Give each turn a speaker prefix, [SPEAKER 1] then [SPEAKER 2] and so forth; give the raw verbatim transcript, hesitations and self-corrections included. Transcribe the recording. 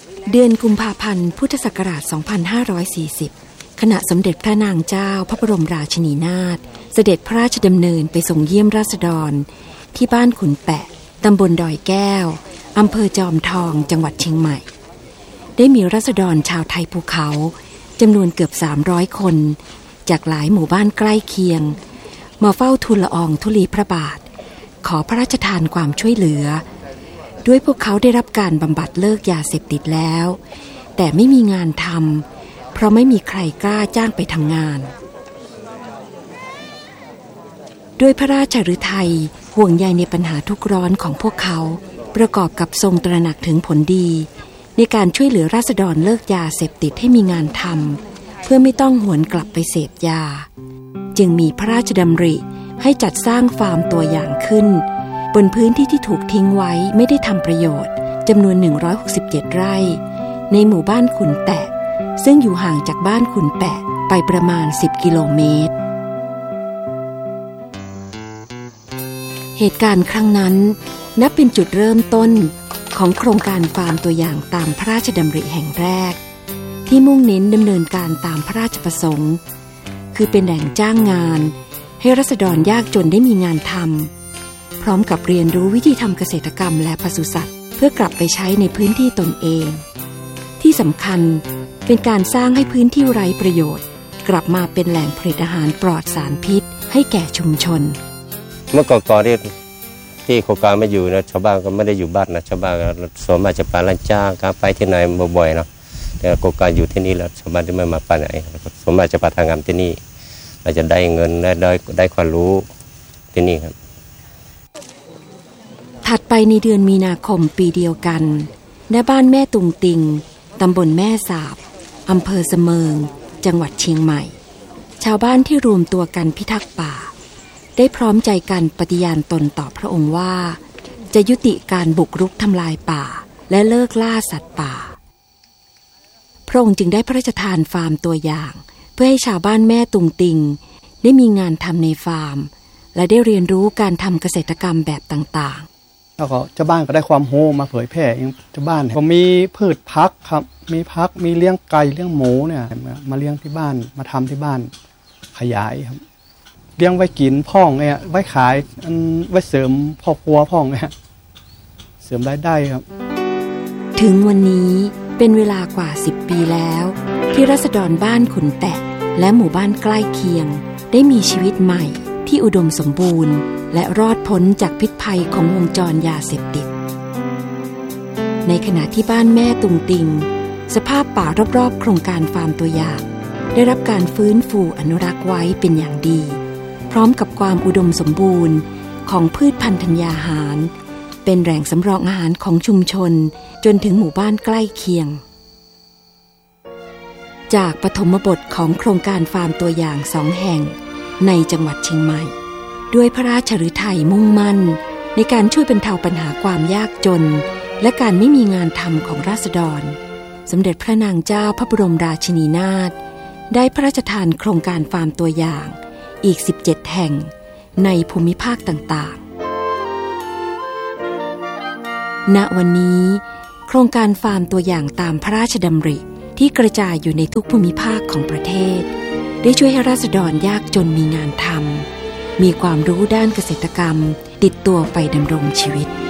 [SPEAKER 1] เดือนกุมภาพันธ์พุทธศักราช สองพันห้าร้อยสี่สิบ ขณะสมเด็จพระนางเจ้าพระบรมราชินีนาถเสด็จพระราชดำเนินไปส่งเยี่ยมราษฎรที่บ้านขุนแปะตำบลดอยแก้วอำเภอจอมทองจังหวัดเชียงใหม่ได้มีราษฎรชาวไทยภูเขาจำนวนเกือบสามร้อยคนจากหลายหมู่บ้านใกล้เคียงมาเฝ้าทูลละอองธุลีพระบาทขอพระราชทานความช่วยเหลือด้วยพวกเขาได้รับการบำบัดเลิกยาเสพติดแล้วแต่ไม่มีงานทำเพราะไม่มีใครกล้าจ้างไปทำงานด้วยพระราชฤทัยห่วงใยในปัญหาทุกข์ร้อนของพวกเขาประกอบกับทรงตระหนักถึงผลดีในการช่วยเหลือราษฎรเลิกยาเสพติดให้มีงานทำเพื่อไม่ต้องหวนกลับไปเสพยาจึงมีพระราชดำริให้จัดสร้างฟาร์มตัวอย่างขึ้นบนพื้นที่ที่ถูกทิ้งไว้ไม่ได้ทำประโยชน์จำนวนหนึ่งร้อยหกสิบเจ็ดไร่ในหมู่บ้านขุนแปะซึ่งอยู่ห่างจากบ้านขุนแปะไปประมาณสิบกิโลเมตรเหตุการณ์ครั้งนั้นนับเป็นจุดเริ่มต้นของโครงการฟาร์มตัวอย่างตามพระราชดำริแห่งแรกที่มุ่งเน้นดำเนินการตามพระราชประสงค์คือเป็นแหล่งจ้างงานให้ราษฎรยากจนได้มีงานทำพร้อมกับเรียนรู้วิธีทำเกษตรกรรมและปศุสัตว์เพื่อกลับไปใช้ในพื้นที่ตนเองที่สำคัญเป็นการสร้างให้พื้นที่ไร้ประโยชน์กลับมาเป็นแหล่งผลิตอาหารปลอดสารพิษให้แก่ชุมชน
[SPEAKER 2] เมื่อก่อนที่ที่โครงการไม่อยู่นะชาวบ้านก็ไม่ได้อยู่บ้านนะชาวบ้านส่วนมากจะไปร้านจ้างการไปที่ไหนบ่อยๆนะแต่โครงการอยู่ที่นี่แล้วชาวบ้านที่ไม่มาไปไหนส่วนมากจะไปทำงานที่นี่เราจะได้เงินและได้ได้ความรู้ที่นี่ครับ
[SPEAKER 1] ถัดไปในเดือนมีนาคมปีเดียวกันณบ้านแม่ตุงติงตำบลแม่สาบอำเภอเสมิงจังหวัดเชียงใหม่ชาวบ้านที่รวมตัวกันพิทักษ์ป่าได้พร้อมใจกันปฏิญาณตนต่อพระองค์ว่าจะยุติการบุกรุกทำลายป่าและเลิกล่าสัตว์ป่าพระองค์จึงได้พระราชทานฟาร์มตัวอย่างเพื่อให้ชาวบ้านแม่ตุงติงได้มีงานทำในฟาร์มและได้เรียนรู้การทำเกษตรกรรมแบบต่างๆ
[SPEAKER 3] แล้วก็ชาวบ้านก็ได้ความรู้มาเผยแพร่เองชาวบ้านก็มีพืชพักครับมีพักมีเลี้ยงไก่เลี้ยงหมูเนี่ยมาเลี้ยงที่บ้านมาทำที่บ้านขยายครับเลี้ยงไว้กินพ่องเนี่ยไว้ขายไว้เสริมครอบครัวพ่องเนี่ยเสริมรายได้ครับ
[SPEAKER 1] ถึงวันนี้เป็นเวลากว่าสิบปีแล้วที่ราษฎรบ้านขุนแปะและหมู่บ้านใกล้เคียงได้มีชีวิตใหม่ที่อุดมสมบูรณ์และรอดพ้นจากพิษภัยของวงจรยาเสพติดในขณะที่บ้านแม่ตุงติงสภาพป่ารอบๆโครงการฟาร์มตัวอย่างได้รับการฟื้นฟูอนุรักษ์ไว้เป็นอย่างดีพร้อมกับความอุดมสมบูรณ์ของพืชพันธุ์ธัญญาหารเป็นแหล่งสำรองอาหารของชุมชนจนถึงหมู่บ้านใกล้เคียงจากปฐมบทของโครงการฟาร์มตัวอย่างสองแห่งในจังหวัดเชียงใหม่ด้วยพระราชฤทัยมุ่งมั่นในการช่วยบรรเทาปัญหาความยากจนและการไม่มีงานทำของราษฎรสมเด็จพระนางเจ้าพระบรมราชินีนาถได้พระราชทานโครงการฟาร์มตัวอย่างอีกสิบเจ็ดแห่งในภูมิภาคต่างๆณวันนี้โครงการฟาร์มตัวอย่างตามพระราชดำริที่กระจายอยู่ในทุกภูมิภาคของประเทศได้ช่วยให้ราษฎรยากจนมีงานทำมีความรู้ด้านเกษตรกรรมติดตัวไปดำรงชีวิต